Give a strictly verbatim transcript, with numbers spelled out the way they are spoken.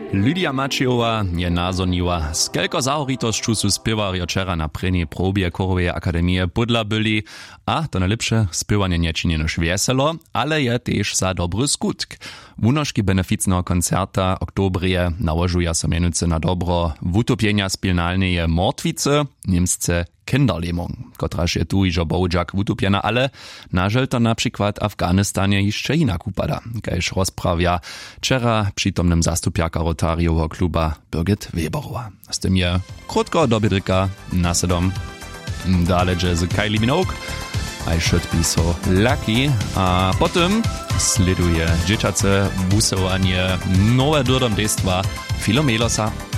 Lydia Maciejova je nazorniła, skelko zahoritosću su spěwarjo wčera na prejnej probie Chorowej Akademie budla byli, a to najlepsze spěwanie niečinje nož weselo, ale je tež za dobry skutk. Wunožki beneficného koncerta oktobrije nałožuja so mjenuce na dobro wutopienia spilnalneje Mordwice, niemsce Kinderlähmung, kotraž je tu ižo bohudžak wutopiena, ale nažel to na przykład Afganistanie jeszcze inak upada, kajž rozprawia wczera przytomnym zastupjaka Rotariowego kluba Birgit Weberowa. Z tym je krótko do bydryka nasedom. Dalej z Kylie Minogue, I should be so lucky. A potem sleduje dzieciace wusowanie nowe dodom dejstva Filomelosa.